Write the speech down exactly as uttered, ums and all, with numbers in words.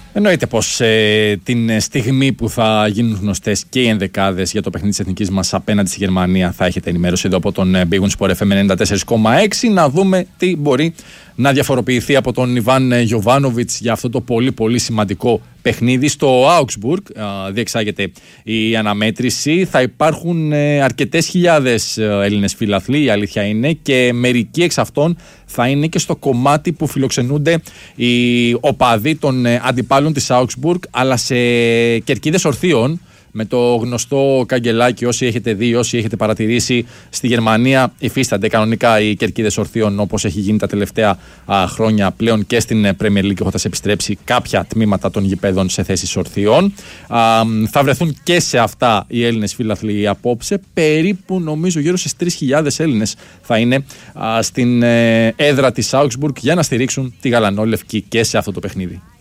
Εννοείται πως ε, την στιγμή που θα γίνουν γνωστές και οι ενδεκάδες για το παιχνίδι της εθνικής μας απέναντι στη Γερμανία θα έχετε ενημέρωση εδώ από τον Big Win Sport εφ εμ ενενήντα τέσσερα κόμμα έξι, να δούμε τι μπορεί να διαφοροποιηθεί από τον Ιβάν Γιοβάνοβιτς για αυτό το πολύ πολύ σημαντικό παιχνίδι. Στο Augsburg ε, διεξάγεται η αναμέτρηση. Θα υπάρχουν ε, αρκετές χιλιάδες Έλληνες φιλαθλοί, η αλήθεια είναι, και μερικοί εξ αυτών θα είναι και στο κομμάτι που φιλοξενούνται οι οπαδοί των ε, αντιπάλων της Augsburg, αλλά σε κερκίδες ορθίων, με το γνωστό καγκελάκι. Όσοι έχετε δει, όσοι έχετε παρατηρήσει, στη Γερμανία υφίστανται κανονικά οι κερκίδες ορθίων, όπως έχει γίνει τα τελευταία α, χρόνια πλέον και στην Premier League, έχοντας επιστρέψει κάποια τμήματα των γηπέδων σε θέσεις ορθίων. Α, θα βρεθούν και σε αυτά οι Έλληνες φίλαθλοι απόψε. Περίπου, νομίζω, γύρω στις τρεις χιλιάδες Έλληνες θα είναι α, στην ε, έδρα της Augsburg για να στηρίξουν τη γαλανόλευκη και σε αυτό το παιχνίδι.